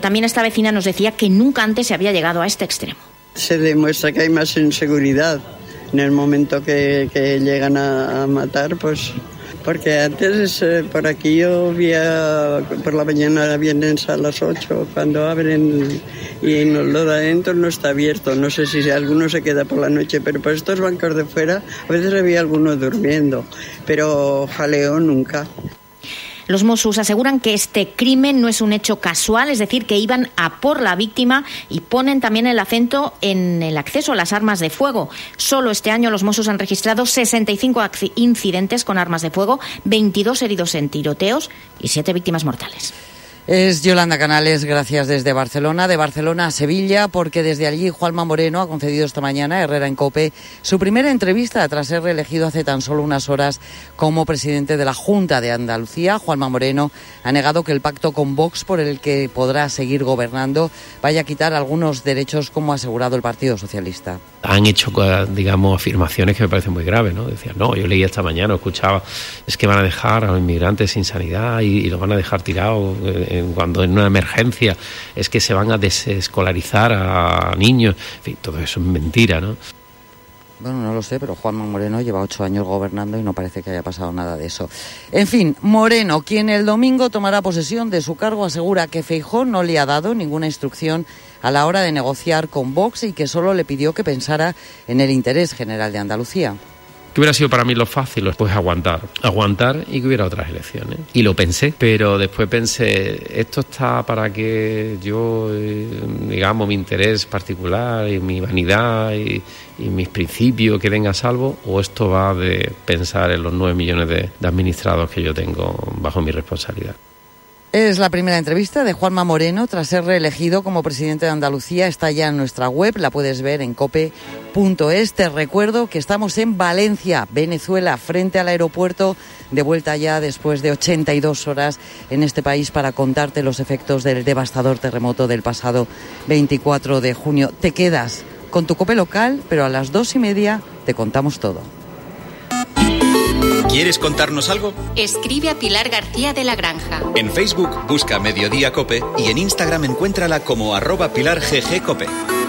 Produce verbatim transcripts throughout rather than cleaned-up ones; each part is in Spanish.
También esta vecina nos decía que nunca antes se había llegado a este extremo. Se demuestra que hay más inseguridad en el momento que, que llegan a, a matar, pues... Porque antes eh, por aquí yo veía por la mañana vienen a las ocho cuando abren y no, lo de adentro no está abierto. No sé si alguno se queda por la noche, pero por estos bancos de fuera a veces había alguno durmiendo, pero jaleo nunca. Los Mossos aseguran que este crimen no es un hecho casual, es decir, que iban a por la víctima, y ponen también el acento en el acceso a las armas de fuego. Solo este año los Mossos han registrado sesenta y cinco incidentes con armas de fuego, veintidós heridos en tiroteos y siete víctimas mortales. Es Yolanda Canales, gracias desde Barcelona, de Barcelona a Sevilla, porque desde allí Juanma Moreno ha concedido esta mañana a Herrera en COPE su primera entrevista tras ser reelegido hace tan solo unas horas como presidente de la Junta de Andalucía. Juanma Moreno ha negado que el pacto con Vox, por el que podrá seguir gobernando, vaya a quitar algunos derechos, como ha asegurado el Partido Socialista. Han hecho, digamos, afirmaciones que me parecen muy graves, ¿no? Decían, no, yo leí esta mañana, escuchaba, es que van a dejar a los inmigrantes sin sanidad y, y los van a dejar tirados en, cuando en una emergencia, es que se van a desescolarizar a niños. En fin, todo eso es mentira, ¿no? Bueno, no lo sé, pero Juanma Moreno lleva ocho años gobernando y no parece que haya pasado nada de eso. En fin, Moreno, quien el domingo tomará posesión de su cargo, asegura que Feijóo no le ha dado ninguna instrucción a la hora de negociar con Vox y que solo le pidió que pensara en el interés general de Andalucía. ¿Qué hubiera sido para mí lo fácil? Pues aguantar, aguantar y que hubiera otras elecciones. Y lo pensé, pero después pensé, esto está para que yo, digamos, mi interés particular y mi vanidad y, y mis principios queden a salvo, o esto va de pensar en los nueve millones de, de administrados que yo tengo bajo mi responsabilidad. Es la primera entrevista de Juanma Moreno tras ser reelegido como presidente de Andalucía. Está ya en nuestra web, la puedes ver en cope punto es. Te recuerdo que estamos en Valencia, Venezuela, frente al aeropuerto, de vuelta ya después de ochenta y dos horas en este país para contarte los efectos del devastador terremoto del pasado veinticuatro de junio. Te quedas con tu COPE local, pero a las dos y media te contamos todo. ¿Quieres contarnos algo? Escribe a Pilar García de la Granja. En Facebook busca Mediodía Cope y en Instagram encuéntrala como arroba Pilar G G Cope.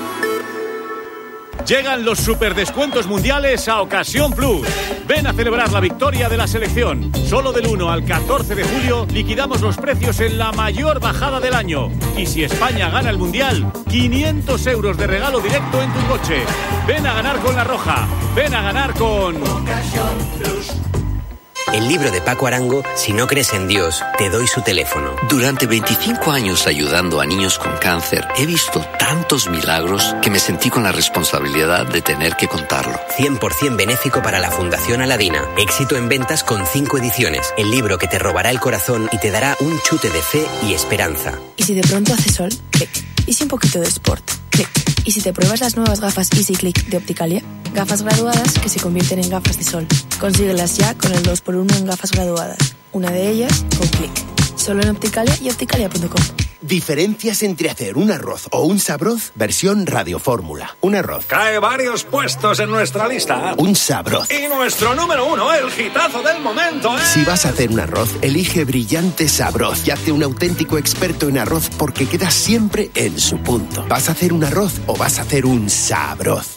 Llegan los superdescuentos mundiales a Ocasión Plus. Ven a celebrar la victoria de la selección. Solo del uno al catorce de julio liquidamos los precios en la mayor bajada del año. Y si España gana el mundial, quinientos euros de regalo directo en tu coche. Ven a ganar con La Roja. Ven a ganar con Ocasión Plus. El libro de Paco Arango, Si no crees en Dios, te doy su teléfono. Durante veinticinco años ayudando a niños con cáncer, he visto tantos milagros que me sentí con la responsabilidad de tener que contarlo. cien por ciento benéfico para la Fundación Aladina. Éxito en ventas con cinco ediciones. El libro que te robará el corazón y te dará un chute de fe y esperanza. ¿Y si de pronto hace sol? Clic. ¿Y si un poquito de sport? Clic. ¿Y si te pruebas las nuevas gafas Easy Click de Opticalia? Gafas graduadas que se convierten en gafas de sol. Consíguelas ya con el dos por uno en gafas graduadas. Una de ellas con Click. Solo en Opticalia y opticalia punto com. Diferencias entre hacer un arroz o un sabroz versión radiofórmula. Un arroz. Cae varios puestos en nuestra lista. Un sabroz. Y nuestro número uno, el hitazo del momento, ¿eh? Si vas a hacer un arroz, elige Brillante Sabroz y hazte un auténtico experto en arroz porque queda siempre en su punto. ¿Vas a hacer un arroz o vas a hacer un sabroz?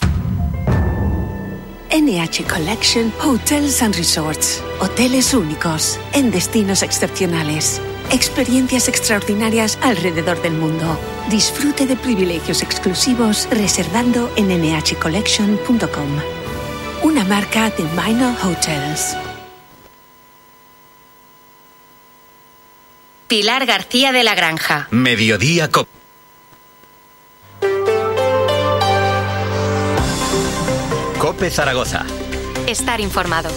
N H Collection Hotels and Resorts. Hoteles únicos en destinos excepcionales. Experiencias extraordinarias alrededor del mundo. Disfrute de privilegios exclusivos reservando en N H collection punto com. Una marca de Minor Hotels. Pilar García de la Granja. Mediodía Cope. Cope Zaragoza. Estar informado.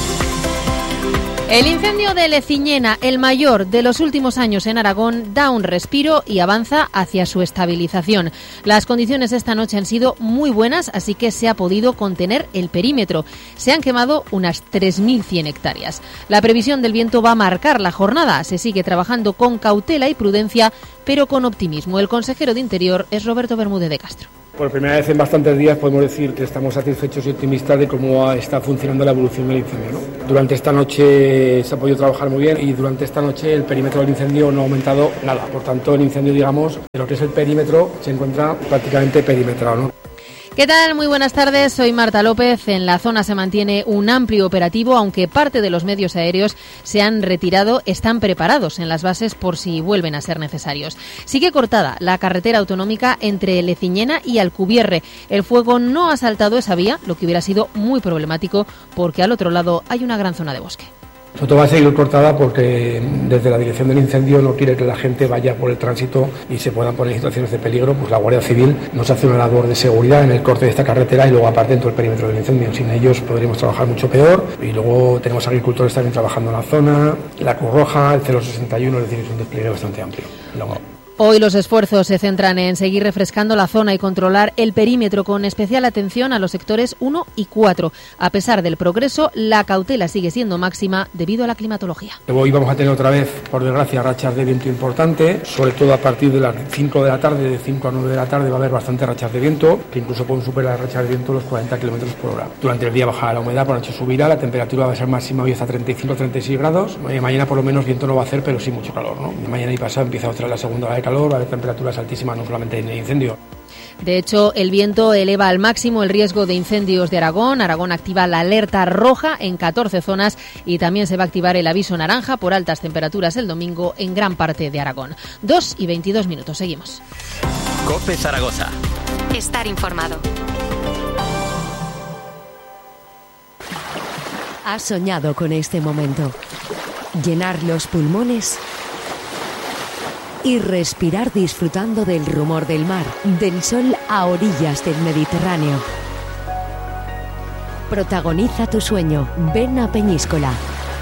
El incendio de Leciñena, el mayor de los últimos años en Aragón, da un respiro y avanza hacia su estabilización. Las condiciones esta noche han sido muy buenas, así que se ha podido contener el perímetro. Se han quemado unas tres mil cien hectáreas. La previsión del viento va a marcar la jornada. Se sigue trabajando con cautela y prudencia, pero con optimismo. El consejero de Interior es Roberto Bermúdez de Castro. Por primera vez en bastantes días podemos decir que estamos satisfechos y optimistas de cómo está funcionando la evolución del incendio, ¿no? Durante esta noche se ha podido trabajar muy bien y durante esta noche el perímetro del incendio no ha aumentado nada. Por tanto, el incendio, digamos, de lo que es el perímetro, se encuentra prácticamente perimetrado, ¿no? ¿Qué tal? Muy buenas tardes, soy Marta López. En la zona se mantiene un amplio operativo, aunque parte de los medios aéreos se han retirado, están preparados en las bases por si vuelven a ser necesarios. Sigue cortada la carretera autonómica entre Leciñena y Alcubierre. El fuego no ha saltado esa vía, lo que hubiera sido muy problemático porque al otro lado hay una gran zona de bosque. Esto va a seguir cortada porque desde la dirección del incendio no quiere que la gente vaya por el tránsito y se puedan poner en situaciones de peligro. Pues la Guardia Civil nos hace una labor de seguridad en el corte de esta carretera y luego aparte dentro del perímetro del incendio. Sin ellos podríamos trabajar mucho peor. Y luego tenemos agricultores también trabajando en la zona, la Cruz Roja, el cero sesenta y uno, es decir, es un despliegue bastante amplio. Luego, Hoy los esfuerzos se centran en seguir refrescando la zona y controlar el perímetro con especial atención a los sectores uno y cuatro. A pesar del progreso, la cautela sigue siendo máxima debido a la climatología. Hoy vamos a tener otra vez, por desgracia, rachas de viento importante, sobre todo a partir de las cinco de la tarde, de cinco a nueve de la tarde va a haber bastantes rachas de viento, que incluso pueden superar las rachas de viento los cuarenta kilómetros por hora. Durante el día bajará la humedad, por la noche subirá, la temperatura va a ser máxima hoy hasta treinta y cinco a treinta y seis grados. Mañana por lo menos viento no va a hacer, pero sí mucho calor, ¿no? Mañana y pasado empieza otra la segunda ola de calor, va a haber temperaturas altísimas, no solamente en el incendio. De hecho, el viento eleva al máximo el riesgo de incendios de Aragón. Aragón activa la alerta roja en catorce zonas y también se va a activar el aviso naranja por altas temperaturas el domingo en gran parte de Aragón. dos y veintidós minutos, seguimos. COPE Zaragoza. Estar informado. ¿Has soñado con este momento? Llenar los pulmones y respirar disfrutando del rumor del mar, del sol a orillas del Mediterráneo. Protagoniza tu sueño. Ven a Peñíscola.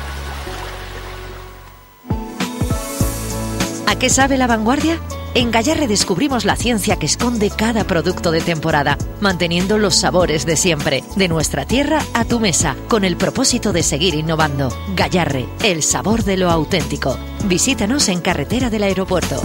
¿A qué sabe La Vanguardia? En Gayarre descubrimos la ciencia que esconde cada producto de temporada, manteniendo los sabores de siempre, de nuestra tierra a tu mesa, con el propósito de seguir innovando. Gayarre, el sabor de lo auténtico. Visítanos en Carretera del Aeropuerto.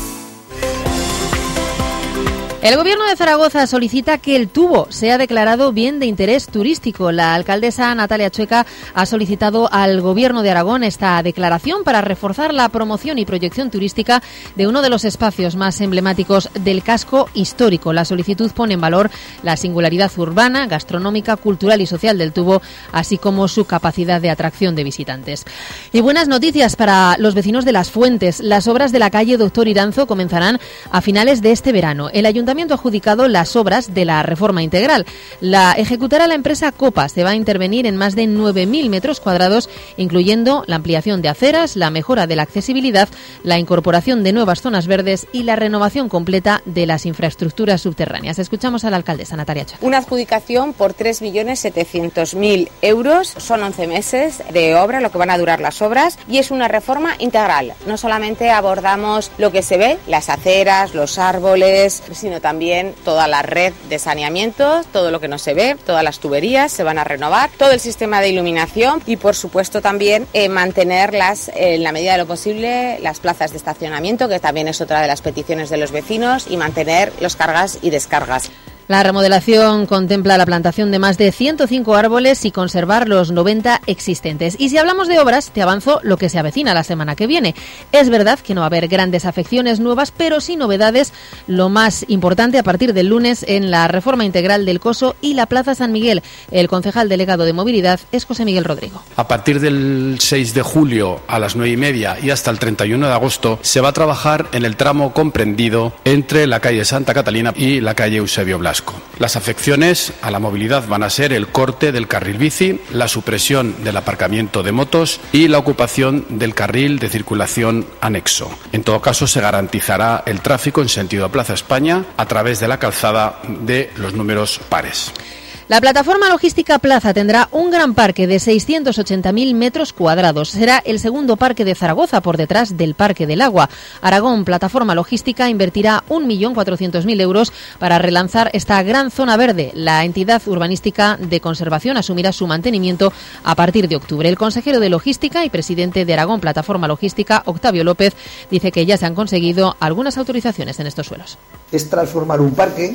El Gobierno de Zaragoza solicita que el tubo sea declarado bien de interés turístico. La alcaldesa Natalia Chueca ha solicitado al Gobierno de Aragón esta declaración para reforzar la promoción y proyección turística de uno de los espacios más emblemáticos del casco histórico. La solicitud pone en valor la singularidad urbana, gastronómica, cultural y social del tubo, así como su capacidad de atracción de visitantes. Y buenas noticias para los vecinos de Las Fuentes. Las obras de la calle Doctor Iranzo comenzarán a finales de este verano. El Ayuntamiento ha adjudicado las obras de la reforma integral. La ejecutará la empresa Copa. Se va a intervenir en más de nueve mil metros cuadrados, incluyendo la ampliación de aceras, la mejora de la accesibilidad, la incorporación de nuevas zonas verdes y la renovación completa de las infraestructuras subterráneas. Escuchamos a la alcaldesa Natalia Chueca. Una adjudicación por tres millones setecientos mil euros. Son once meses de obra, lo que van a durar las obras, y es una reforma integral. No solamente abordamos lo que se ve, las aceras, los árboles, sino también toda la red de saneamiento, todo lo que no se ve, todas las tuberías se van a renovar, todo el sistema de iluminación y, por supuesto, también eh, mantenerlas eh, en la medida de lo posible, las plazas de estacionamiento, que también es otra de las peticiones de los vecinos, y mantener los cargas y descargas. La remodelación contempla la plantación de más de ciento cinco árboles y conservar los noventa existentes. Y si hablamos de obras, te avanzo lo que se avecina la semana que viene. Es verdad que no va a haber grandes afecciones nuevas, pero sí novedades. Lo más importante a partir del lunes en la reforma integral del Coso y la Plaza San Miguel. El concejal delegado de Movilidad es José Miguel Rodrigo. A partir del seis de julio a las nueve y media y hasta el treinta y uno de agosto se va a trabajar en el tramo comprendido entre la calle Santa Catalina y la calle Eusebio Blasco. Las afecciones a la movilidad van a ser el corte del carril bici, la supresión del aparcamiento de motos y la ocupación del carril de circulación anexo. En todo caso, se garantizará el tráfico en sentido Plaza España a través de la calzada de los números pares. La plataforma logística Plaza tendrá un gran parque de seiscientos ochenta mil metros cuadrados. Será el segundo parque de Zaragoza por detrás del Parque del Agua. Aragón Plataforma Logística invertirá un millón cuatrocientos mil euros para relanzar esta gran zona verde. La entidad urbanística de conservación asumirá su mantenimiento a partir de octubre. El consejero de Logística y presidente de Aragón Plataforma Logística, Octavio López, dice que ya se han conseguido algunas autorizaciones en estos suelos. Es transformar un parque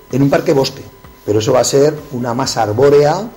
en un parque bosque, pero eso va a ser una masa arbórea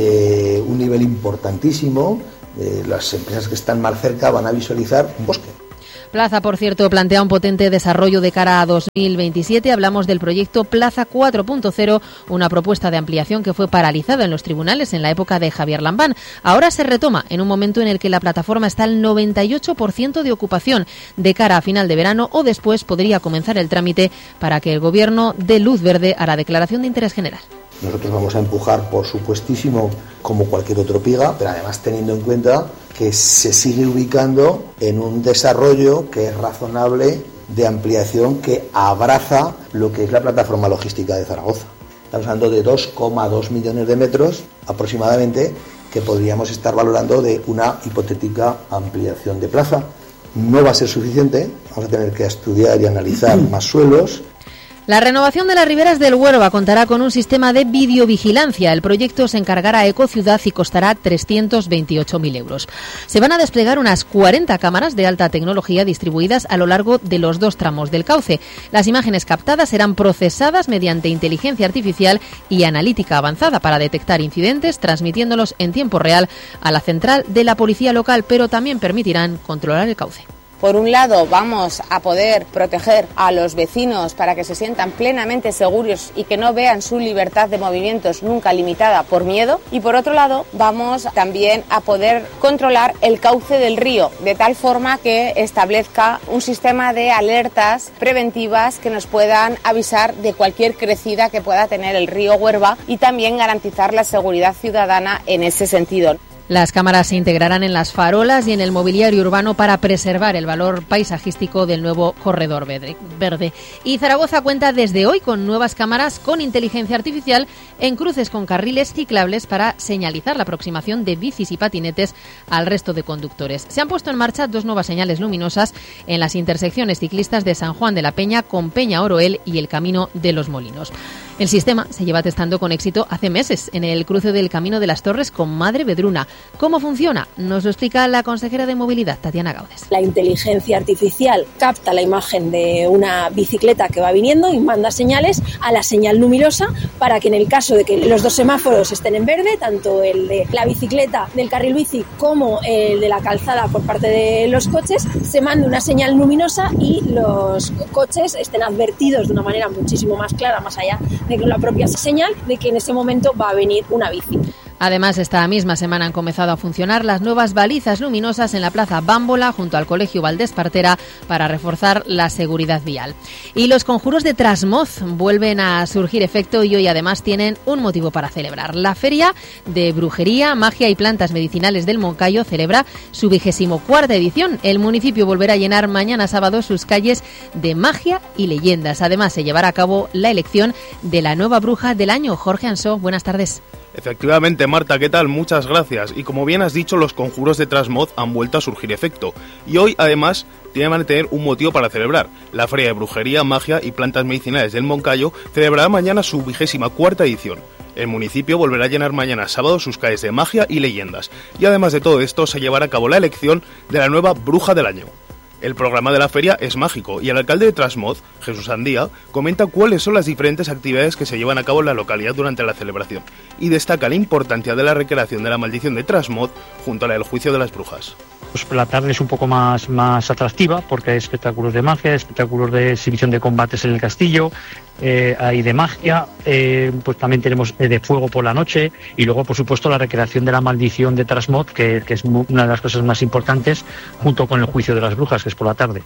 de un nivel importantísimo. Eh, las empresas que están más cerca van a visualizar un bosque. Plaza, por cierto, plantea un potente desarrollo de cara a dos mil veintisiete. Hablamos del proyecto Plaza cuatro punto cero, una propuesta de ampliación que fue paralizada en los tribunales en la época de Javier Lambán. Ahora se retoma en un momento en el que la plataforma está al noventa y ocho por ciento de ocupación. De cara a final de verano o después podría comenzar el trámite para que el Gobierno dé luz verde a la declaración de interés general. Nosotros vamos a empujar, por supuestísimo, como cualquier otro piga, pero además teniendo en cuenta que se sigue ubicando en un desarrollo que es razonable de ampliación que abraza lo que es la plataforma logística de Zaragoza. Estamos hablando de dos coma dos millones de metros aproximadamente que podríamos estar valorando de una hipotética ampliación de plaza. No va a ser suficiente, vamos a tener que estudiar y analizar más suelos. La renovación de las riberas del Huerva contará con un sistema de videovigilancia. El proyecto se encargará a Ecociudad y costará trescientos veintiocho mil euros. Se van a desplegar unas cuarenta cámaras de alta tecnología distribuidas a lo largo de los dos tramos del cauce. Las imágenes captadas serán procesadas mediante inteligencia artificial y analítica avanzada para detectar incidentes, transmitiéndolos en tiempo real a la central de la policía local, pero también permitirán controlar el cauce. Por un lado, vamos a poder proteger a los vecinos para que se sientan plenamente seguros y que no vean su libertad de movimientos nunca limitada por miedo. Y por otro lado, vamos también a poder controlar el cauce del río, de tal forma que establezca un sistema de alertas preventivas que nos puedan avisar de cualquier crecida que pueda tener el río Huerva y también garantizar la seguridad ciudadana en ese sentido. Las cámaras se integrarán en las farolas y en el mobiliario urbano para preservar el valor paisajístico del nuevo corredor verde. Y Zaragoza cuenta desde hoy con nuevas cámaras con inteligencia artificial en cruces con carriles ciclables para señalizar la aproximación de bicis y patinetes al resto de conductores. Se han puesto en marcha dos nuevas señales luminosas en las intersecciones ciclistas de San Juan de la Peña con Peña Oroel y el Camino de los Molinos. El sistema se lleva testando con éxito hace meses en el cruce del Camino de las Torres con Madre Vedruna. ¿Cómo funciona? Nos lo explica la consejera de Movilidad, Tatiana Gaudes. La inteligencia artificial capta la imagen de una bicicleta que va viniendo y manda señales a la señal luminosa para que en el caso de que los dos semáforos estén en verde, tanto el de la bicicleta del carril bici como el de la calzada por parte de los coches, se mande una señal luminosa y los coches estén advertidos de una manera muchísimo más clara, más allá de la propia señal, de que en ese momento va a venir una bici. Además, esta misma semana han comenzado a funcionar las nuevas balizas luminosas en la Plaza Bámbola, junto al Colegio Valdés Partera, para reforzar la seguridad vial. Y los conjuros de Trasmoz vuelven a surgir efecto y hoy además tienen un motivo para celebrar. La Feria de Brujería, Magia y Plantas Medicinales del Moncayo celebra su vigésimo cuarta edición. El municipio volverá a llenar mañana sábado sus calles de magia y leyendas. Además, se llevará a cabo la elección de la nueva bruja del año. Jorge Ansó, buenas tardes. Efectivamente, Marta, ¿qué tal? Muchas gracias. Y como bien has dicho, los conjuros de Trasmoz han vuelto a surgir efecto. Y hoy, además, tienen que tener un motivo para celebrar. La Feria de Brujería, Magia y Plantas Medicinales del Moncayo celebrará mañana su vigésima cuarta edición. El municipio volverá a llenar mañana sábado sus calles de magia y leyendas. Y además de todo esto, se llevará a cabo la elección de la nueva bruja del año. El programa de la feria es mágico y el alcalde de Trasmoz, Jesús Andía, comenta cuáles son las diferentes actividades que se llevan a cabo en la localidad durante la celebración y destaca la importancia de la recreación de la maldición de Trasmoz junto a la del juicio de las brujas. Pues la tarde es un poco más, más atractiva porque hay espectáculos de magia, espectáculos de exhibición de combates en el castillo, eh, hay de magia, eh, pues también tenemos de fuego por la noche y luego por supuesto la recreación de la maldición de Trasmoz, que, que es una de las cosas más importantes, junto con el juicio de las brujas, que es por la tarde.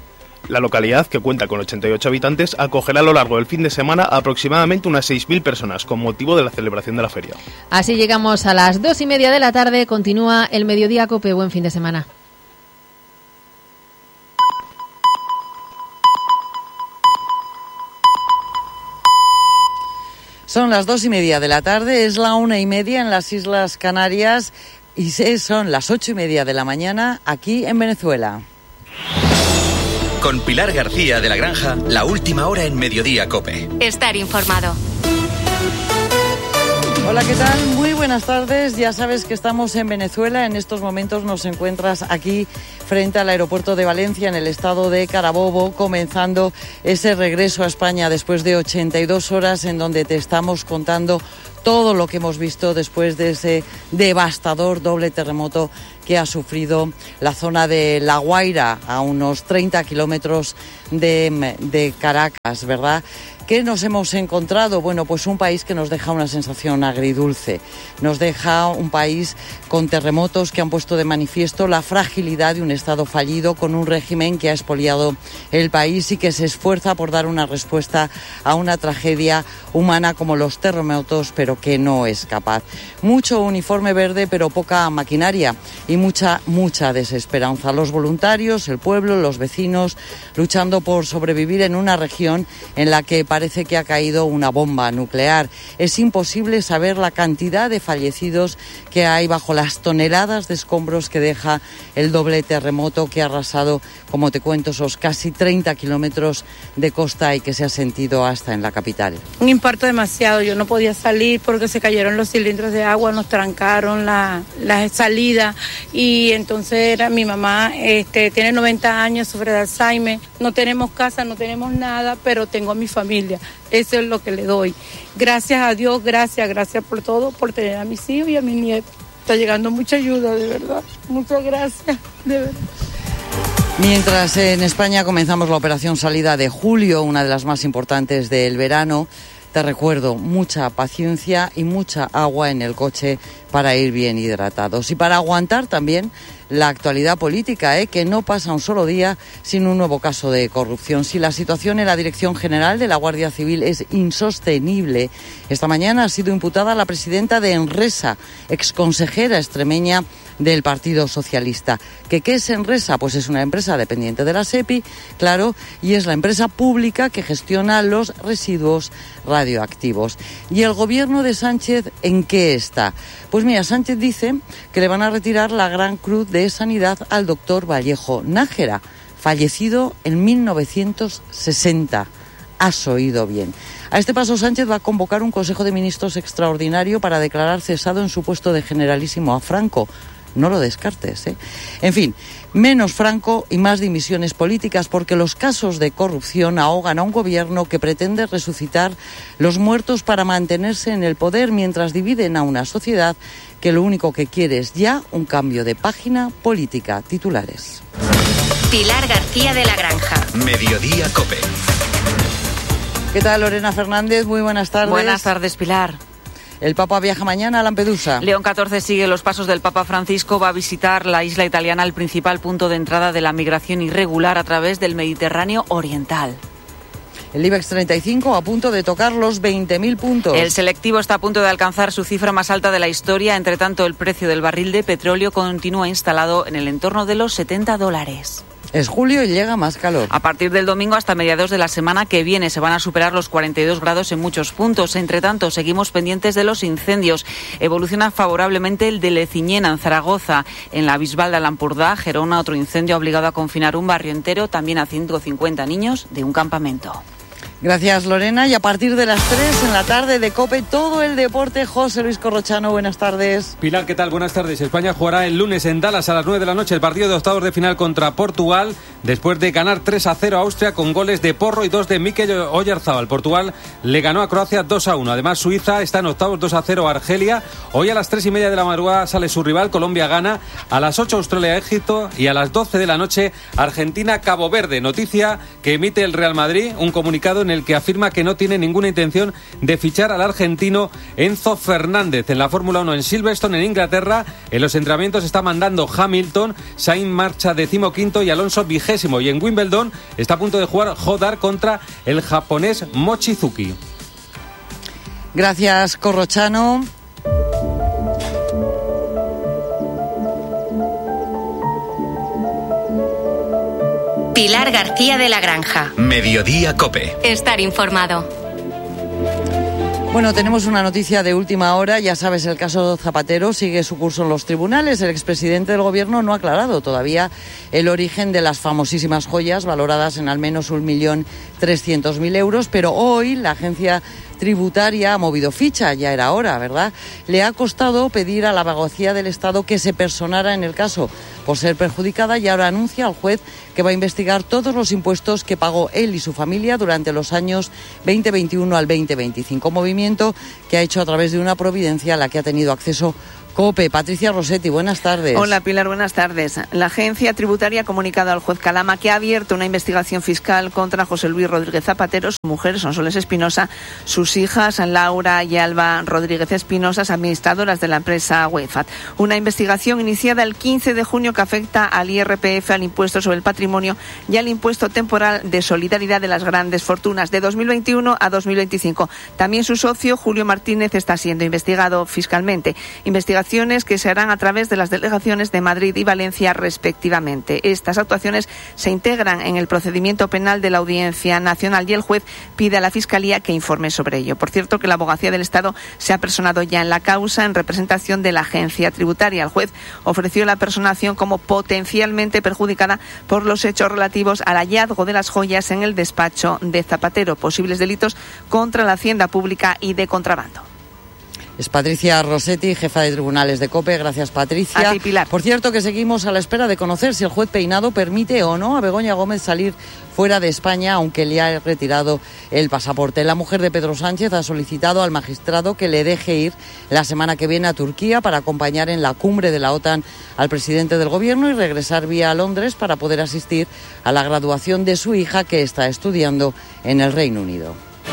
La localidad, que cuenta con ochenta y ocho habitantes, acogerá a lo largo del fin de semana aproximadamente unas seis mil personas con motivo de la celebración de la feria. Así llegamos a las dos y media de la tarde. Continúa el Mediodía Cope. Buen fin de semana. Son las dos y media de la tarde, es la una y media en las Islas Canarias y son las ocho y media de la mañana aquí en Venezuela. Con Pilar García de la Granja, la última hora en Mediodía Cope. Estar informado. Hola, ¿qué tal? Muy buenas tardes, ya sabes que estamos en Venezuela, en estos momentos nos encuentras aquí frente al aeropuerto de Valencia, en el estado de Carabobo, comenzando ese regreso a España después de ochenta y dos horas en donde te estamos contando todo lo que hemos visto después de ese devastador doble terremoto que ha sufrido la zona de La Guaira, a unos treinta kilómetros de, de Caracas, ¿verdad? ¿Qué nos hemos encontrado? Bueno, pues un país que nos deja una sensación agridulce. Nos deja un país con terremotos que han puesto de manifiesto la fragilidad de un Estado fallido, con un régimen que ha expoliado el país y que se esfuerza por dar una respuesta a una tragedia humana como los terremotos, pero que no es capaz. Mucho uniforme verde, pero poca maquinaria y mucha, mucha desesperanza. Los voluntarios, el pueblo, los vecinos, luchando por sobrevivir en una región en la que parece que ha caído una bomba nuclear. Es imposible saber la cantidad de fallecidos que hay bajo las toneladas de escombros que deja el doble terremoto que ha arrasado, como te cuento, esos casi treinta kilómetros de costa y que se ha sentido hasta en la capital. Un impacto demasiado. Yo no podía salir porque se cayeron los cilindros de agua, nos trancaron la, la salida y entonces era, mi mamá este, tiene noventa años, sufre de Alzheimer, no tenemos casa, no tenemos nada, pero tengo a mi familia. Eso es lo que le doy. Gracias a Dios, gracias, gracias por todo, por tener a mis hijos y a mis nietos. Está llegando mucha ayuda, de verdad. Muchas gracias, de verdad. Mientras en España comenzamos la operación salida de julio, una de las más importantes del verano, te recuerdo, mucha paciencia y mucha agua en el coche para ir bien hidratados y para aguantar también la actualidad política, ¿eh? que no pasa un solo día sin un nuevo caso de corrupción. Si la situación en la Dirección General de la Guardia Civil es insostenible, esta mañana ha sido imputada la presidenta de Enresa, exconsejera extremeña del Partido Socialista. ¿Que qué es Enresa? Pues es una empresa dependiente de la SEPI, claro, y es la empresa pública que gestiona los residuos radioactivos. ¿Y el gobierno de Sánchez en qué está? Pues mira, Sánchez dice que le van a retirar la Gran Cruz de Sanidad al doctor Vallejo Nájera, fallecido en mil novecientos sesenta. Has oído bien. A este paso, Sánchez va a convocar un Consejo de Ministros extraordinario para declarar cesado en su puesto de generalísimo a Franco. No lo descartes, ¿eh? En fin, menos Franco y más dimisiones políticas, porque los casos de corrupción ahogan a un gobierno que pretende resucitar los muertos para mantenerse en el poder, mientras dividen a una sociedad que lo único que quiere es ya un cambio de página política. Titulares. Pilar García de la Granja. Mediodía COPE. ¿Qué tal, Lorena Fernández? Muy buenas tardes. Buenas tardes, Pilar. El Papa viaja mañana a Lampedusa. León catorce sigue los pasos del Papa Francisco. Va a visitar la isla italiana, el principal punto de entrada de la migración irregular a través del Mediterráneo oriental. El IBEX treinta y cinco a punto de tocar los veinte mil puntos. El selectivo está a punto de alcanzar su cifra más alta de la historia. Entre tanto, el precio del barril de petróleo continúa instalado en el entorno de los setenta dólares. Es julio y llega más calor. A partir del domingo hasta mediados de la semana que viene se van a superar los cuarenta y dos grados en muchos puntos. Entre tanto, seguimos pendientes de los incendios. Evoluciona favorablemente el de Leciñena, en Zaragoza. En la Bisbal de Alampurdá, Gerona, otro incendio ha obligado a confinar un barrio entero, también a ciento cincuenta niños de un campamento. Gracias, Lorena. Y a partir de las tres en la tarde de COPE, todo el deporte. José Luis Corrochano, buenas tardes. Pilar, ¿qué tal? Buenas tardes. España jugará el lunes en Dallas a las nueve de la noche el partido de octavos de final contra Portugal, después de ganar tres a cero a Austria con goles de Porro y dos de Mikel Oyarzabal. Portugal le ganó a Croacia dos a uno. Además, Suiza está en octavos dos a cero a Argelia. Hoy a las tres y media de la madrugada sale su rival, Colombia gana. A las ocho Australia Egipto y a las doce de la noche Argentina Cabo Verde. Noticia que emite el Real Madrid, un comunicado en en el que afirma que no tiene ninguna intención de fichar al argentino Enzo Fernández. En la Fórmula uno en Silverstone, en Inglaterra, en los entrenamientos está mandando Hamilton, Sainz marcha decimoquinto y Alonso vigésimo. Y en Wimbledon está a punto de jugar Hodar contra el japonés Mochizuki. Gracias, Corrochano. Pilar García de la Granja. Mediodía COPE. Estar informado. Bueno, tenemos una noticia de última hora. Ya sabes, el caso Zapatero sigue su curso en los tribunales. El expresidente del gobierno no ha aclarado todavía el origen de las famosísimas joyas valoradas en al menos un millón trescientos mil euros, pero hoy la agencia Tributaria ha movido ficha, ya era hora, ¿verdad? Le ha costado pedir a la abogacía del Estado que se personara en el caso por ser perjudicada y ahora anuncia al juez que va a investigar todos los impuestos que pagó él y su familia durante los años veinte veintiuno al veinte veinticinco. Movimiento que ha hecho a través de una providencia a la que ha tenido acceso COPE. Patricia Rossetti, buenas tardes. Hola Pilar, buenas tardes. La agencia tributaria ha comunicado al juez Calama que ha abierto una investigación fiscal contra José Luis Rodríguez Zapatero, su mujer Sonsoles Espinosa, sus hijas Laura y Alba Rodríguez Espinosa, administradoras de la empresa Wefat. Una investigación iniciada el quince de junio que afecta al I R P F, al impuesto sobre el patrimonio y al impuesto temporal de solidaridad de las grandes fortunas de dos mil veintiuno a dos mil veinticinco. También su socio Julio Martínez está siendo investigado fiscalmente. Investigación que se harán a través de las delegaciones de Madrid y Valencia respectivamente. Estas actuaciones se integran en el procedimiento penal de la Audiencia Nacional y el juez pide a la Fiscalía que informe sobre ello. Por cierto, que la Abogacía del Estado se ha personado ya en la causa en representación de la agencia tributaria. El juez ofreció la personación como potencialmente perjudicada por los hechos relativos al hallazgo de las joyas en el despacho de Zapatero, posibles delitos contra la hacienda pública y de contrabando. Es Patricia Rossetti, jefa de tribunales de COPE. Gracias, Patricia. A ti, Pilar. Por cierto, que seguimos a la espera de conocer si el juez Peinado permite o no a Begoña Gómez salir fuera de España, aunque le ha retirado el pasaporte. La mujer de Pedro Sánchez ha solicitado al magistrado que le deje ir la semana que viene a Turquía para acompañar en la cumbre de la OTAN al presidente del gobierno y regresar vía Londres para poder asistir a la graduación de su hija, que está estudiando en el Reino Unido.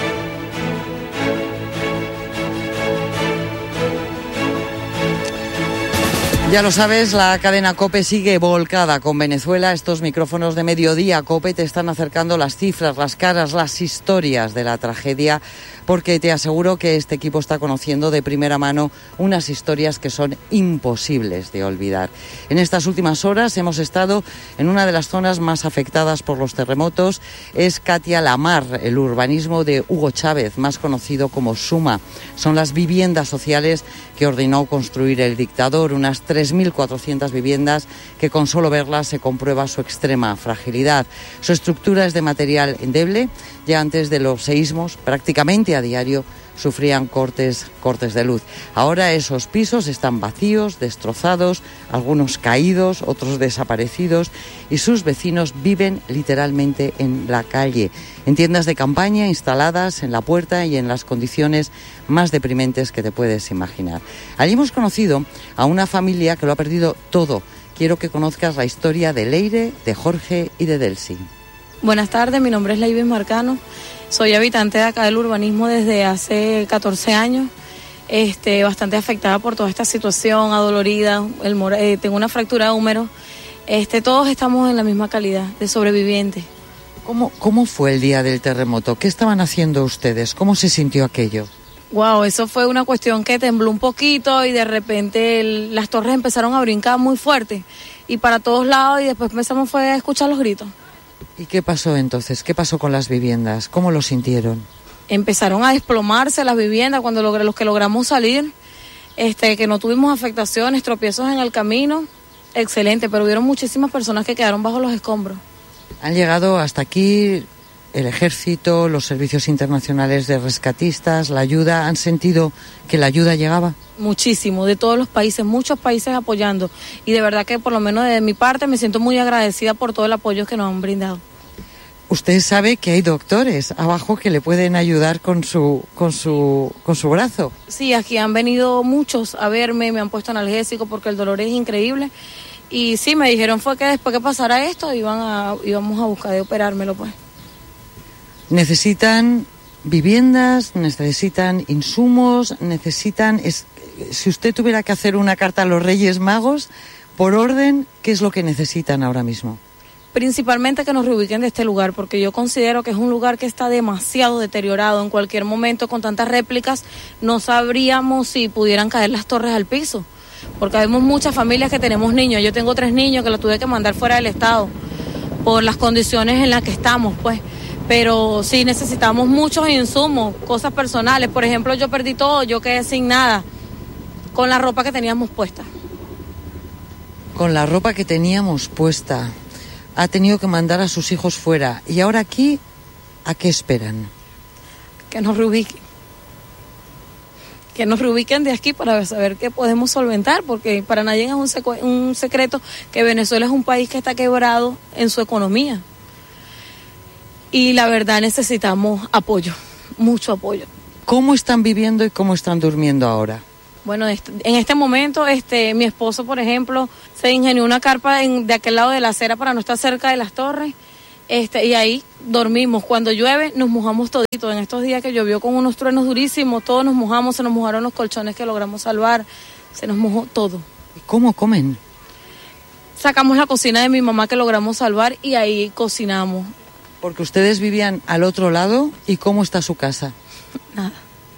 Ya lo sabes, la cadena COPE sigue volcada con Venezuela. Estos micrófonos de Mediodía COPE te están acercando las cifras, las caras, las historias de la tragedia, porque te aseguro que este equipo está conociendo de primera mano unas historias que son imposibles de olvidar. En estas últimas horas hemos estado en una de las zonas más afectadas por los terremotos. Es Katia Lamar, el urbanismo de Hugo Chávez, más conocido como Suma. Son las viviendas sociales que ordenó construir el dictador, unas tres mil cuatrocientas viviendas que con solo verlas se comprueba su extrema fragilidad. Su estructura es de material endeble. Ya antes de los seísmos, prácticamente a diario, sufrían cortes, cortes de luz. Ahora esos pisos están vacíos, destrozados, algunos caídos, otros desaparecidos, y sus vecinos viven literalmente en la calle, en tiendas de campaña instaladas en la puerta y en las condiciones más deprimentes que te puedes imaginar. Allí hemos conocido a una familia que lo ha perdido todo. Quiero que conozcas la historia de Leire, de Jorge y de Delcy. Buenas tardes, mi nombre es Leivis Marcano, soy habitante de acá del urbanismo desde hace catorce años, este, bastante afectada por toda esta situación, adolorida, el, eh, tengo una fractura de húmero, este, todos estamos en la misma calidad de sobrevivientes. ¿Cómo, ¿Cómo fue el día del terremoto? ¿Qué estaban haciendo ustedes? ¿Cómo se sintió aquello? Wow, eso fue una cuestión que tembló un poquito y de repente el, las torres empezaron a brincar muy fuerte y para todos lados, y después empezamos fue a escuchar los gritos. ¿Y qué pasó entonces? ¿Qué pasó con las viviendas? ¿Cómo lo sintieron? Empezaron a desplomarse las viviendas cuando logré, los que logramos salir, este, que no tuvimos afectaciones, tropiezos en el camino, excelente, pero hubieron muchísimas personas que quedaron bajo los escombros. Han llegado hasta aquí el ejército, los servicios internacionales de rescatistas, la ayuda. ¿Han sentido que la ayuda llegaba? Muchísimo, de todos los países, muchos países apoyando, y de verdad que por lo menos de mi parte me siento muy agradecida por todo el apoyo que nos han brindado. Usted sabe que hay doctores abajo que le pueden ayudar con su con su con su brazo. Sí, aquí han venido muchos a verme, me han puesto analgésico porque el dolor es increíble, y sí, me dijeron fue que después que pasara esto iban a íbamos a buscar de operármelo, pues. Necesitan viviendas, necesitan insumos, necesitan... Es, si usted tuviera que hacer una carta a los Reyes Magos, por orden, ¿qué es lo que necesitan ahora mismo? Principalmente que nos reubiquen de este lugar, porque yo considero que es un lugar que está demasiado deteriorado. En cualquier momento, con tantas réplicas, no sabríamos si pudieran caer las torres al piso, porque vemos muchas familias que tenemos niños. Yo tengo tres niños que los tuve que mandar fuera del estado por las condiciones en las que estamos, pues. Pero sí necesitamos muchos insumos, cosas personales. Por ejemplo, yo perdí todo, yo quedé sin nada, con la ropa que teníamos puesta. Con la ropa que teníamos puesta. Ha tenido que mandar a sus hijos fuera. ¿Y ahora aquí, a qué esperan? Que nos reubiquen. que nos reubiquen de aquí para saber qué podemos solventar, porque para nadie es un, secu- un secreto que Venezuela es un país que está quebrado en su economía. Y la verdad necesitamos apoyo, mucho apoyo. ¿Cómo están viviendo y cómo están durmiendo ahora? Bueno, en este momento, este, mi esposo, por ejemplo, se ingenió una carpa en, de aquel lado de la acera para no estar cerca de las torres, este, y ahí dormimos. Cuando llueve, nos mojamos toditos. En estos días que llovió con unos truenos durísimos, todos nos mojamos, se nos mojaron los colchones que logramos salvar, se nos mojó todo. ¿Y cómo comen? Sacamos la cocina de mi mamá que logramos salvar y ahí cocinamos. Porque ustedes vivían al otro lado, ¿y cómo está su casa? Nada.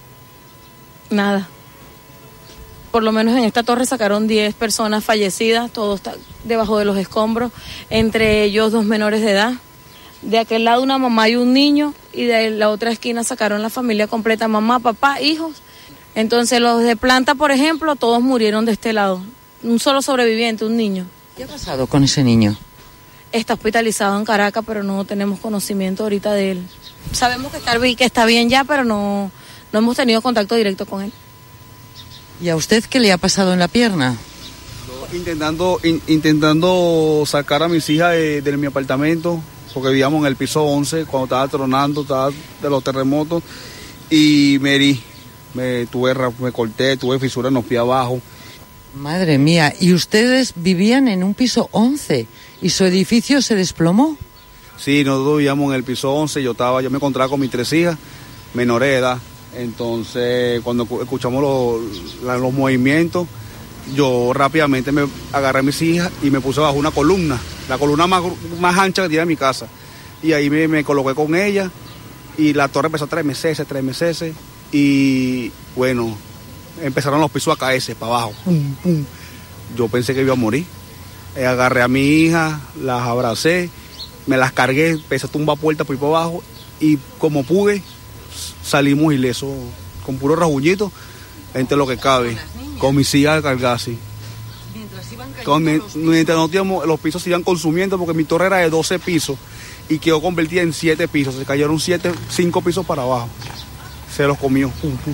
Nada. Por lo menos en esta torre sacaron diez personas fallecidas, todo está debajo de los escombros, entre ellos dos menores de edad. De aquel lado una mamá y un niño, y de la otra esquina sacaron la familia completa, mamá, papá, hijos. Entonces los de planta, por ejemplo, todos murieron de este lado. Un solo sobreviviente, un niño. ¿Qué ha pasado con ese niño? Está hospitalizado en Caracas, pero no tenemos conocimiento ahorita de él. Sabemos que está, que está bien ya, pero no, no hemos tenido contacto directo con él. ¿Y a usted qué le ha pasado en la pierna? Intentando, in, intentando sacar a mis hijas de, de mi apartamento, porque vivíamos en el piso once, cuando estaba tronando, estaba de los terremotos, y me herí, me, tuve, me corté, tuve fisura en los pies abajo. Madre mía, ¿y ustedes vivían en un piso once y su edificio se desplomó? Sí, nosotros vivíamos en el piso once, yo estaba, yo me encontraba con mis tres hijas, menores de edad. Entonces, cuando escuchamos los, los movimientos, yo rápidamente me agarré a mis hijas y me puse bajo una columna, la columna más, más ancha que tiene mi casa. Y ahí me, me coloqué con ella y la torre empezó a estremecerse, estremecerse. Y bueno, empezaron los pisos a caerse para abajo. Pum, pum. Yo pensé que iba a morir. Eh, agarré a mi hija, las abracé, me las cargué, empecé a tumbar puertas por ahí para abajo y como pude, salimos ilesos, con puro rasguñito, entre lo que cabe, con mis hijas cargadas así. Con, mientras no teníamos, los pisos se iban consumiendo porque mi torre era de doce pisos y quedó convertida en siete pisos, se cayeron siete, cinco pisos para abajo, se los comió. Pum, pum.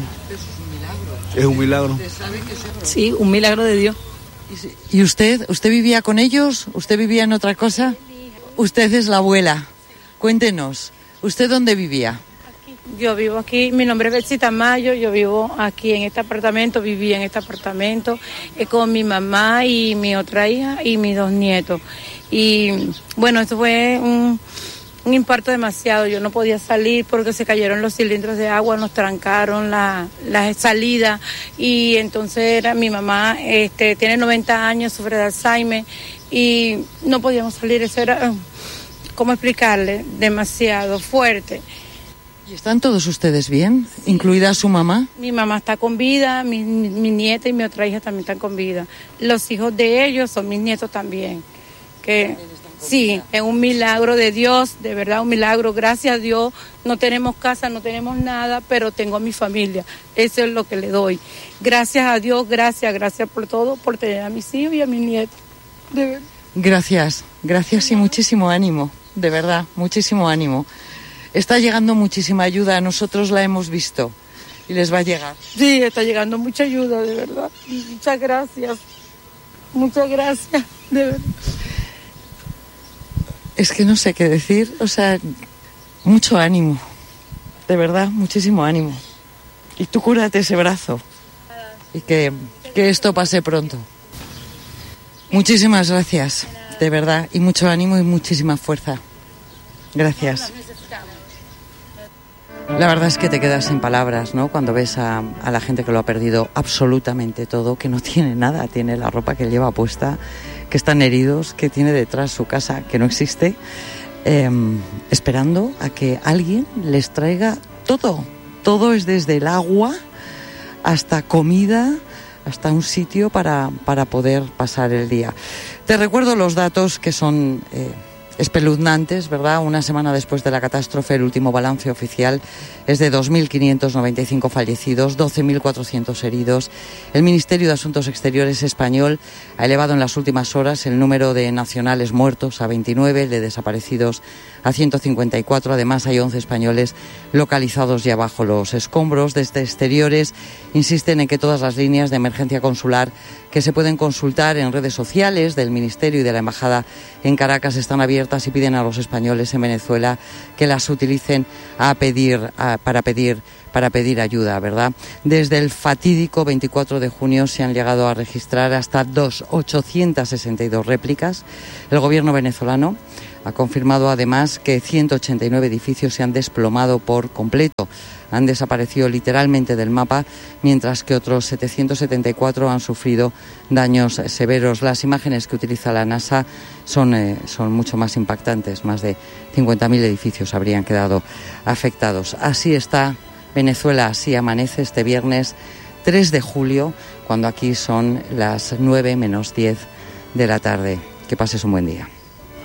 Es un milagro. Sí, un milagro de Dios. ¿Y usted? ¿Usted vivía con ellos? ¿Usted vivía en otra cosa? Usted es la abuela. Cuéntenos, ¿usted dónde vivía? Yo vivo aquí, mi nombre es Betsy Tamayo, yo vivo aquí en este apartamento, viví en este apartamento eh, con mi mamá y mi otra hija y mis dos nietos. Y bueno, esto fue un, un impacto demasiado, yo no podía salir porque se cayeron los cilindros de agua, nos trancaron la, la salida y entonces era, mi mamá este, tiene noventa años, sufre de Alzheimer y no podíamos salir, eso era, ¿cómo explicarle? Demasiado fuerte. ¿Y están todos ustedes bien? Sí. ¿Incluida su mamá? Mi mamá está con vida, mi, mi, mi nieta y mi otra hija también están con vida. Los hijos de ellos son mis nietos también. Que sí, es un milagro de Dios, de verdad un milagro. Gracias a Dios, no tenemos casa, no tenemos nada, pero tengo a mi familia. Eso es lo que le doy. Gracias a Dios, gracias, gracias por todo, por tener a mis hijos y a mis nietos. De verdad. Gracias, gracias y muchísimo ánimo, de verdad, muchísimo ánimo. Está llegando muchísima ayuda, nosotros la hemos visto y les va a llegar. Sí, está llegando mucha ayuda, de verdad. Muchas gracias, muchas gracias, de verdad. Es que no sé qué decir, o sea, mucho ánimo, de verdad, muchísimo ánimo. Y tú cúrate ese brazo y que, que esto pase pronto. Muchísimas gracias, de verdad, y mucho ánimo y muchísima fuerza. Gracias. La verdad es que te quedas sin palabras, ¿no? Cuando ves a, a la gente que lo ha perdido absolutamente todo, que no tiene nada, tiene la ropa que lleva puesta, que están heridos, que tiene detrás su casa que no existe, eh, esperando a que alguien les traiga todo. Todo es desde el agua hasta comida, hasta un sitio para, para poder pasar el día. Te recuerdo los datos que son... Eh, espeluznantes, ¿verdad? Una semana después de la catástrofe, el último balance oficial es de dos mil quinientos noventa y cinco fallecidos, doce mil cuatrocientos heridos. El Ministerio de Asuntos Exteriores español ha elevado en las últimas horas el número de nacionales muertos a veintinueve, el de desaparecidos a ciento cincuenta y cuatro. Además, hay once españoles localizados ya bajo los escombros. Desde Exteriores insisten en que todas las líneas de emergencia consular que se pueden consultar en redes sociales del Ministerio y de la Embajada en Caracas están abiertas y piden a los españoles en Venezuela que las utilicen a pedir, a, para pedir para pedir ayuda, ¿verdad? Desde el fatídico veinticuatro de junio se han llegado a registrar hasta dos, ochocientas sesenta y dos réplicas. El gobierno venezolano ha confirmado además que ciento ochenta y nueve edificios se han desplomado por completo, han desaparecido literalmente del mapa, mientras que otros setecientos setenta y cuatro han sufrido daños severos. Las imágenes que utiliza la NASA son, eh, son mucho más impactantes, más de cincuenta mil edificios habrían quedado afectados. Así está Venezuela, así amanece este viernes tres de julio, cuando aquí son las nueve menos diez de la tarde. Que pases un buen día.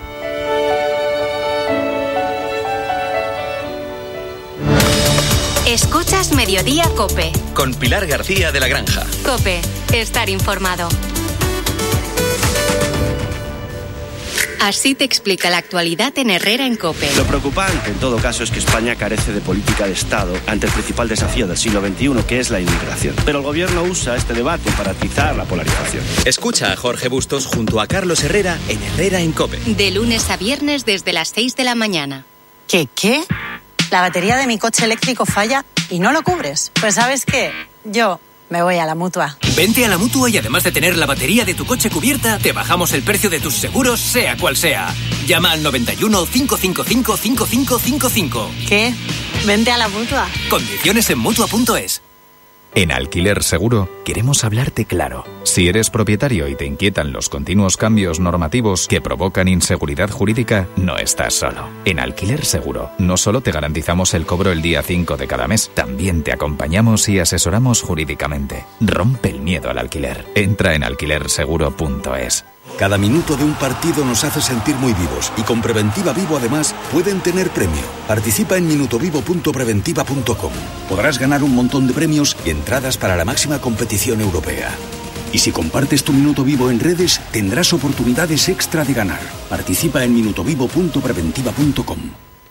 Escuchas Mediodía COPE. Con Pilar García de la Granja. COPE, estar informado. Así te explica la actualidad en Herrera en COPE. Lo preocupante, en todo caso, es que España carece de política de Estado ante el principal desafío del siglo veintiuno, que es la inmigración. Pero el gobierno usa este debate para atizar la polarización. Escucha a Jorge Bustos junto a Carlos Herrera en Herrera en COPE. De lunes a viernes desde las seis de la mañana. ¿Qué, qué? La batería de mi coche eléctrico falla y no lo cubres. Pues ¿sabes qué? Yo me voy a la Mutua. Vente a la Mutua y además de tener la batería de tu coche cubierta, te bajamos el precio de tus seguros, sea cual sea. Llama al noventa y uno, cinco cinco cinco, cinco cinco cinco cinco. ¿Qué? Vente a la Mutua. Condiciones en Mutua punto es. En Alquiler Seguro queremos hablarte claro. Si eres propietario y te inquietan los continuos cambios normativos que provocan inseguridad jurídica, no estás solo. En Alquiler Seguro no solo te garantizamos el cobro el día cinco de cada mes, también te acompañamos y asesoramos jurídicamente. Rompe el miedo al alquiler. Entra en alquiler seguro punto es. Cada minuto de un partido nos hace sentir muy vivos y con Preventiva Vivo además pueden tener premio. Participa en minutovivo punto preventiva punto com. Podrás ganar un montón de premios y entradas para la máxima competición europea. Y si compartes tu minuto vivo en redes, tendrás oportunidades extra de ganar. Participa en minutovivo punto preventiva punto com.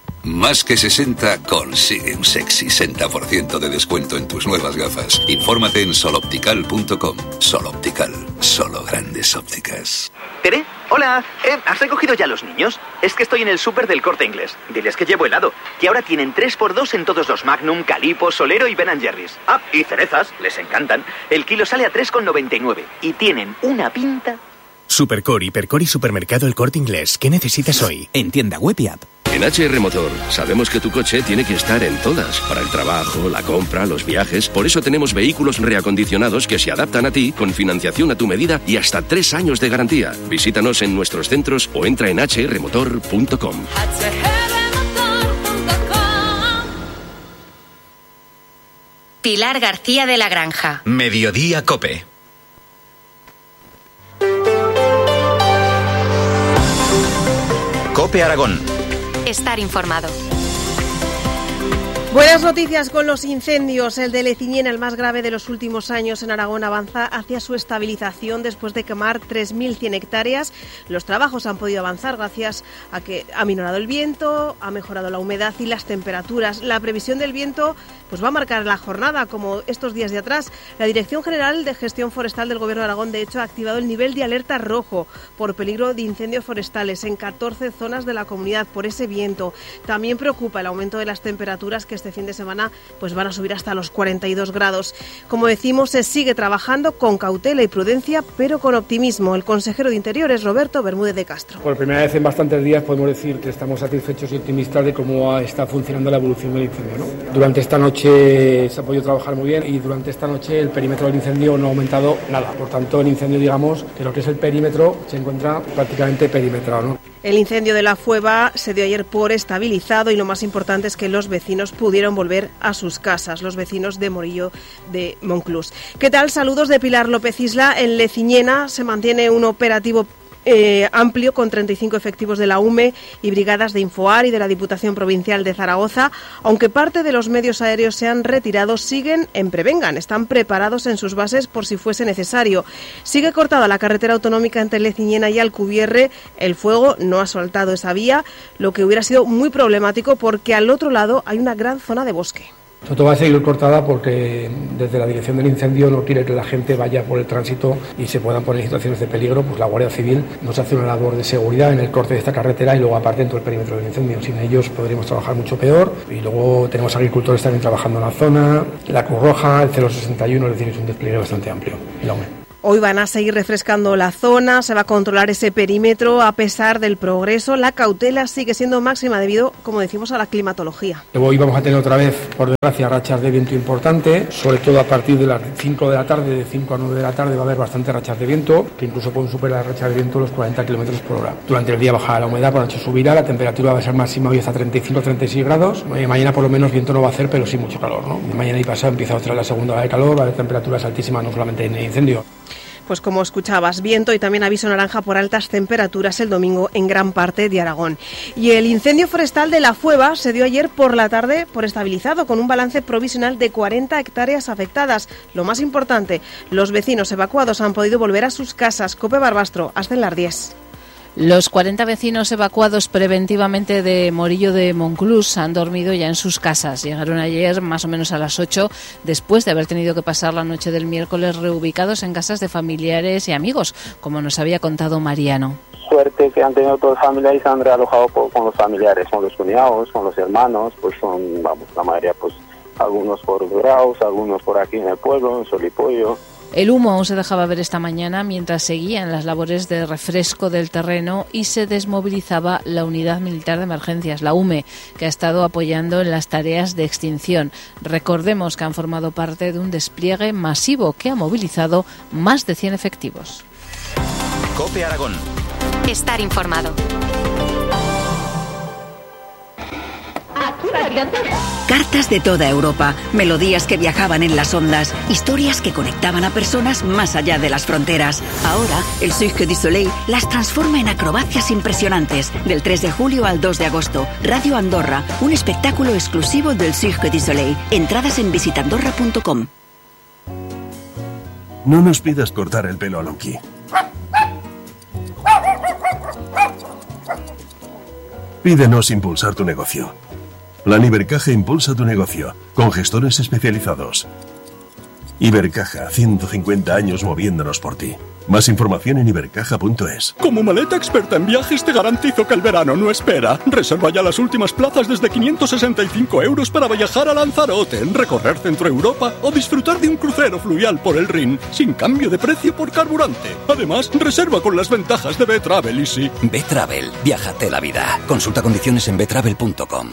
Más que sesenta consigue un sexy sesenta por ciento de descuento en tus nuevas gafas. Infórmate en soloptical punto com. Soloptical, solo grandes ópticas. ¿Tere? Hola, eh, ¿has recogido ya a los niños? Es que estoy en el súper del Corte Inglés. Diles que llevo helado. Y ahora tienen tres por dos en todos los Magnum, Calippo, Solero y Ben and Jerry's. Ah, y cerezas, les encantan. El kilo sale a tres con noventa y nueve. Y tienen una pinta... Supercore, Hipercore y Supermercado El Corte Inglés. ¿Qué necesitas hoy? En tienda web y app. En H R Motor sabemos que tu coche tiene que estar en todas, para el trabajo, la compra, los viajes. Por eso tenemos vehículos reacondicionados que se adaptan a ti, con financiación a tu medida y hasta tres años de garantía. Visítanos en nuestros centros o entra en h r motor punto com. Pilar García de la Granja. Mediodía COPE. COPE Aragón. Estar informado. Buenas noticias con los incendios. El de Leciñena, el más grave de los últimos años en Aragón, avanza hacia su estabilización después de quemar tres mil cien hectáreas. Los trabajos han podido avanzar gracias a que ha minorado el viento, ha mejorado la humedad y las temperaturas. La previsión del viento pues va a marcar la jornada, como estos días de atrás. La Dirección General de Gestión Forestal del Gobierno de Aragón, de hecho, ha activado el nivel de alerta rojo por peligro de incendios forestales en catorce zonas de la comunidad por ese viento. También preocupa el aumento de las temperaturas, que este fin de semana pues van a subir hasta los cuarenta y dos grados. Como decimos, se sigue trabajando con cautela y prudencia, pero con optimismo. El consejero de Interior es Roberto Bermúdez de Castro. Por primera vez en bastantes días podemos decir que estamos satisfechos y optimistas de cómo está funcionando la evolución del incendio, ¿no? Durante esta noche se ha podido trabajar muy bien y durante esta noche el perímetro del incendio no ha aumentado nada. Por tanto, el incendio, digamos, que lo que es el perímetro se encuentra prácticamente perimetrado, ¿no? El incendio de la Fueva se dio ayer por estabilizado y lo más importante es que los vecinos pudieron volver a sus casas, los vecinos de Morillo de Monclús. ¿Qué tal? Saludos de Pilar López Isla. En Leciñena se mantiene un operativo eh, amplio con treinta y cinco efectivos de la U M E y brigadas de Infoar y de la Diputación Provincial de Zaragoza. Aunque parte de los medios aéreos se han retirado, siguen en Prevengan, están preparados en sus bases por si fuese necesario. Sigue cortada la carretera autonómica entre Leciñena y Alcubierre. El fuego no ha soltado esa vía, lo que hubiera sido muy problemático porque al otro lado hay una gran zona de bosque. Esto va a seguir cortada porque desde la dirección del incendio no quiere que la gente vaya por el tránsito y se puedan poner en situaciones de peligro. Pues la Guardia Civil nos hace una labor de seguridad en el corte de esta carretera y luego aparte en todo el perímetro del incendio. Sin ellos podríamos trabajar mucho peor. Y luego tenemos agricultores también trabajando en la zona, la Cruz Roja, el cero sesenta y uno, es decir, es un despliegue bastante amplio. Y la U M E. Hoy van a seguir refrescando la zona, se va a controlar ese perímetro a pesar del progreso. La cautela sigue siendo máxima debido, como decimos, a la climatología. Hoy vamos a tener otra vez, por desgracia, rachas de viento importante, sobre todo a partir de las cinco de la tarde, de cinco a nueve de la tarde va a haber bastantes rachas de viento, que incluso pueden superar las rachas de viento los cuarenta kilómetros por hora. Durante el día bajará la humedad, por la noche subirá, la temperatura va a ser máxima hoy hasta treinta y cinco a treinta y seis grados. Eh, mañana por lo menos viento no va a hacer, pero sí mucho calor, ¿no? Mañana y pasado empieza otra la segunda ola de calor, va a haber temperaturas altísimas, no solamente en el incendio. Pues como escuchabas, viento y también aviso naranja por altas temperaturas el domingo en gran parte de Aragón. Y el incendio forestal de La Fueva se dio ayer por la tarde por estabilizado, con un balance provisional de cuarenta hectáreas afectadas. Lo más importante, los vecinos evacuados han podido volver a sus casas. Cope Barbastro, hasta en las diez. Los cuarenta vecinos evacuados preventivamente de Morillo de Monclús han dormido ya en sus casas. Llegaron ayer más o menos a las ocho, después de haber tenido que pasar la noche del miércoles reubicados en casas de familiares y amigos, como nos había contado Mariano. Suerte que han tenido todos los familiares y se han realojado por, con los familiares, con los cuñados, con los hermanos, pues son, vamos, la mayoría, pues algunos por Graus, algunos por aquí en el pueblo, en Solipollo. El humo aún se dejaba ver esta mañana mientras seguían las labores de refresco del terreno y se desmovilizaba la Unidad Militar de Emergencias, la U M E, que ha estado apoyando en las tareas de extinción. Recordemos que han formado parte de un despliegue masivo que ha movilizado más de cien efectivos. COPE Aragón. Estar informado. Cartas de toda Europa, melodías que viajaban en las ondas, historias que conectaban a personas más allá de las fronteras. Ahora, el Cirque du Soleil las transforma en acrobacias impresionantes. Del tres de julio al dos de agosto, Radio Andorra, un espectáculo exclusivo del Cirque du Soleil. Entradas en visitandorra punto com. No nos pidas cortar el pelo a Loki. Pídenos impulsar tu negocio. Plan Ibercaja impulsa tu negocio, con gestores especializados. Ibercaja, ciento cincuenta años moviéndonos por ti. Más información en ibercaja punto es. Como maleta experta en viajes te garantizo que el verano no espera. Reserva ya las últimas plazas desde quinientos sesenta y cinco euros para viajar a Lanzarote, recorrer Centro Europa o disfrutar de un crucero fluvial por el Rin, sin cambio de precio por carburante. Además, reserva con las ventajas de B-Travel Easy. B-Travel, viájate la vida. Consulta condiciones en b travel punto com.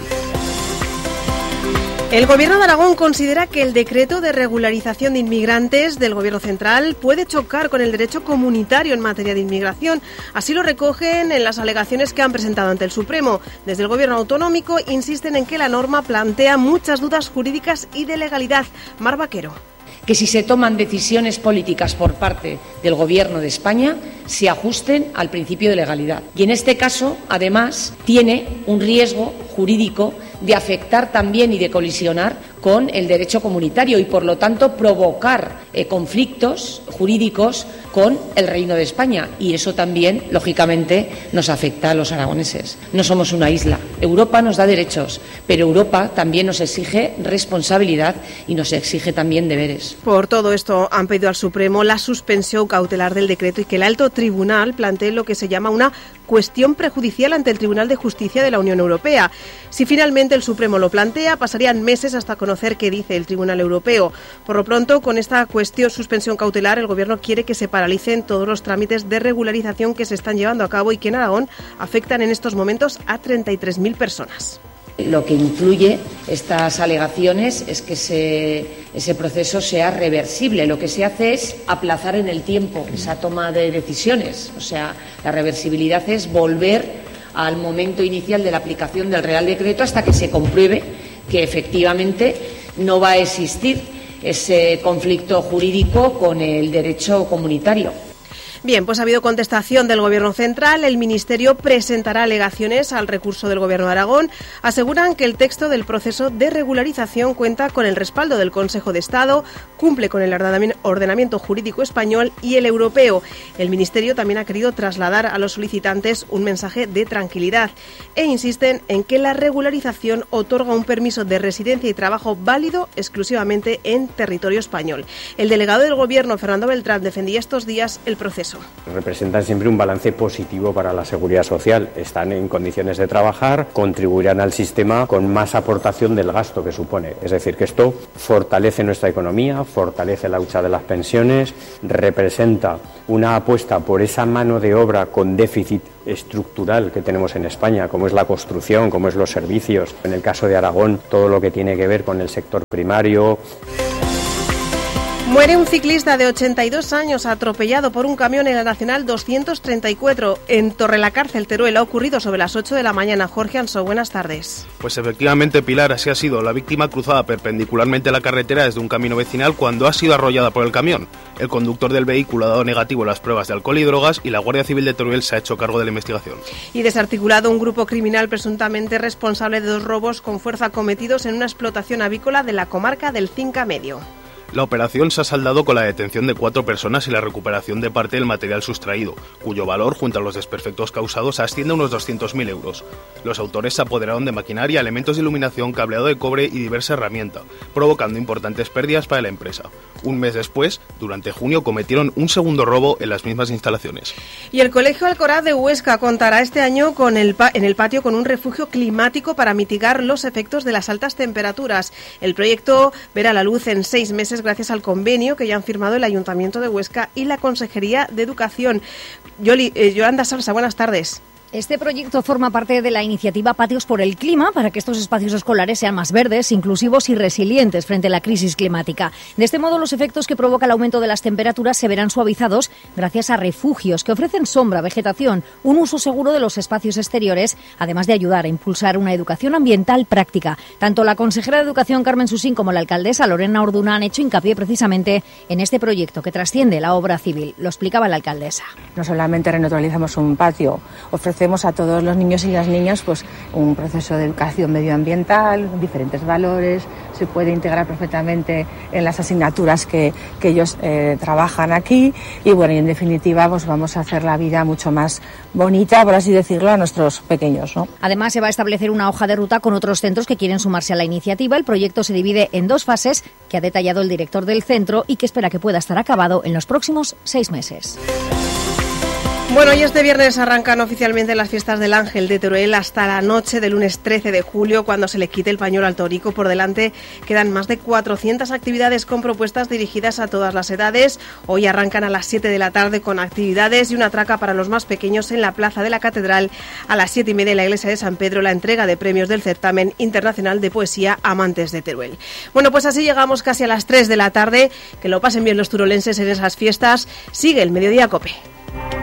El Gobierno de Aragón considera que el decreto de regularización de inmigrantes del Gobierno central puede chocar con el derecho comunitario en materia de inmigración. Así lo recogen en las alegaciones que han presentado ante el Supremo. Desde el Gobierno autonómico insisten en que la norma plantea muchas dudas jurídicas y de legalidad. Mar Vaquero. Que si se toman decisiones políticas por parte del Gobierno de España, se ajusten al principio de legalidad. Y en este caso, además, tiene un riesgo jurídico de afectar también y de colisionar con el derecho comunitario y, por lo tanto, provocar eh, conflictos jurídicos con el Reino de España. Y eso también, lógicamente, nos afecta a los aragoneses. No somos una isla. Europa nos da derechos, pero Europa también nos exige responsabilidad y nos exige también deberes. Por todo esto, han pedido al Supremo la suspensión cautelar del decreto y que el alto tribunal plantee lo que se llama una cuestión prejudicial ante el Tribunal de Justicia de la Unión Europea. Si finalmente el Supremo lo plantea, pasarían meses hasta conocer qué dice el Tribunal Europeo. Por lo pronto, con esta cuestión suspensión cautelar, el Gobierno quiere que se paralicen todos los trámites de regularización que se están llevando a cabo y que en Aragón afectan en estos momentos a treinta y tres mil personas. Lo que incluye estas alegaciones es que ese, ese proceso sea reversible. Lo que se hace es aplazar en el tiempo esa toma de decisiones. O sea, la reversibilidad es volver al momento inicial de la aplicación del Real Decreto hasta que se compruebe que efectivamente no va a existir ese conflicto jurídico con el derecho comunitario. Bien, pues ha habido contestación del Gobierno central. El Ministerio presentará alegaciones al recurso del Gobierno de Aragón. Aseguran que el texto del proceso de regularización cuenta con el respaldo del Consejo de Estado, cumple con el ordenamiento jurídico español y el europeo. El Ministerio también ha querido trasladar a los solicitantes un mensaje de tranquilidad e insisten en que la regularización otorga un permiso de residencia y trabajo válido exclusivamente en territorio español. El delegado del Gobierno, Fernando Beltrán, defendía estos días el proceso. Representan siempre un balance positivo para la seguridad social. Están en condiciones de trabajar, contribuirán al sistema con más aportación del gasto que supone. Es decir, que esto fortalece nuestra economía, fortalece la lucha de las pensiones, representa una apuesta por esa mano de obra con déficit estructural que tenemos en España, como es la construcción, como es los servicios. En el caso de Aragón, todo lo que tiene que ver con el sector primario. Muere un ciclista de ochenta y dos años atropellado por un camión en la Nacional doscientos treinta y cuatro en Torrelacárcel, Teruel. Ha ocurrido sobre las ocho de la mañana. Jorge Ansó, buenas tardes. Pues efectivamente, Pilar, así ha sido. La víctima cruzaba perpendicularmente la carretera desde un camino vecinal cuando ha sido arrollada por el camión. El conductor del vehículo ha dado negativo en las pruebas de alcohol y drogas y la Guardia Civil de Teruel se ha hecho cargo de la investigación. Y desarticulado un grupo criminal presuntamente responsable de dos robos con fuerza cometidos en una explotación avícola de la comarca del Cinca Medio. La operación se ha saldado con la detención de cuatro personas y la recuperación de parte del material sustraído, cuyo valor, junto a los desperfectos causados, asciende a unos doscientos mil euros. Los autores se apoderaron de maquinaria, elementos de iluminación, cableado de cobre y diversa herramienta, provocando importantes pérdidas para la empresa. Un mes después, durante junio, cometieron un segundo robo en las mismas instalaciones. Y el Colegio Alcoraz de Huesca contará este año con el pa- en el patio con un refugio climático para mitigar los efectos de las altas temperaturas. El proyecto verá la luz en seis meses gracias al convenio que ya han firmado el Ayuntamiento de Huesca y la Consejería de Educación. Yoli, eh, Yolanda Salsa, buenas tardes. Este proyecto forma parte de la iniciativa Patios por el Clima para que estos espacios escolares sean más verdes, inclusivos y resilientes frente a la crisis climática. De este modo, los efectos que provoca el aumento de las temperaturas se verán suavizados gracias a refugios que ofrecen sombra, vegetación, un uso seguro de los espacios exteriores, además de ayudar a impulsar una educación ambiental práctica. Tanto la consejera de Educación, Carmen Susín, como la alcaldesa, Lorena Orduna, han hecho hincapié precisamente en este proyecto que trasciende la obra civil. Lo explicaba la alcaldesa. No solamente renaturalizamos un patio, ofrecemos a todos los niños y las niñas pues un proceso de educación medioambiental, diferentes valores, se puede integrar perfectamente en las asignaturas que, que ellos eh, trabajan aquí y bueno, y en definitiva pues vamos a hacer la vida mucho más bonita, por así decirlo, a nuestros pequeños, ¿no? Además, se va a establecer una hoja de ruta con otros centros que quieren sumarse a la iniciativa. El proyecto se divide en dos fases que ha detallado el director del centro y que espera que pueda estar acabado en los próximos seis meses. Bueno, y este viernes arrancan oficialmente las fiestas del Ángel de Teruel hasta la noche del lunes trece de julio, cuando se le quite el pañuelo al torico. Por delante quedan más de cuatrocientas actividades con propuestas dirigidas a todas las edades. Hoy arrancan a las siete de la tarde con actividades y una traca para los más pequeños en la Plaza de la Catedral. A las siete y media en la Iglesia de San Pedro, la entrega de premios del Certamen Internacional de Poesía Amantes de Teruel. Bueno, pues así llegamos casi a las tres de la tarde. Que lo pasen bien los turolenses en esas fiestas. Sigue el Mediodía COPE.